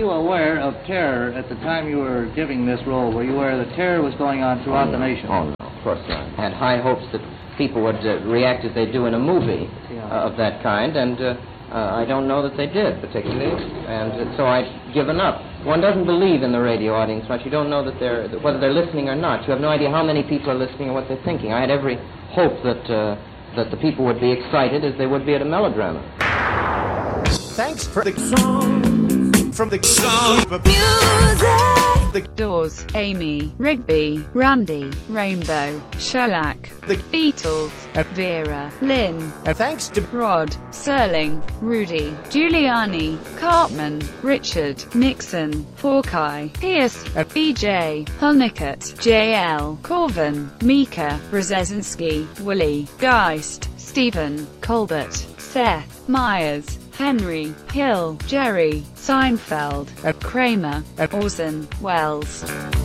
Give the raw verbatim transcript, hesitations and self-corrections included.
you aware of terror at the time you were giving this role? Were you aware that terror was going on throughout oh, the nation? Oh, no, of course not. I had high hopes that people would uh, react as they do in a movie uh, of that kind, and uh, uh, I don't know that they did, particularly, and uh, so I've given up. One doesn't believe in the radio audience much. You don't know that they're, that whether they're listening or not. You have no idea how many people are listening or what they're thinking. I had every hope that, uh, that the people would be excited as they would be at a melodrama. Thanks for the song from the song Music. The Doors, Amy, Rigby, Randy, Rainbow, Shellac, The Beatles, Vera, Lynn, and thanks to Rod, Serling, Rudy, Giuliani, Cartman, Richard, Nixon, Hawkeye, Pierce, B J, Honeycutt, J L, Corvin, Mika, Brzezinski, Willie, Geist, Stephen, Colbert, Seth, Myers, Henry, Hill, Jerry, Seinfeld, Kramer, Orson Welles.